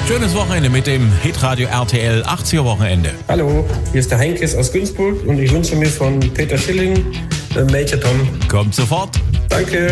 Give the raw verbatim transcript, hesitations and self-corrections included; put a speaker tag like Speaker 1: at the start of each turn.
Speaker 1: Schönes Wochenende mit dem Hitradio R T L achtziger Wochenende.
Speaker 2: Hallo, hier ist der Heinkes aus Günzburg und ich wünsche mir von Peter Schilling äh, Major Tom.
Speaker 1: Kommt sofort.
Speaker 2: Danke.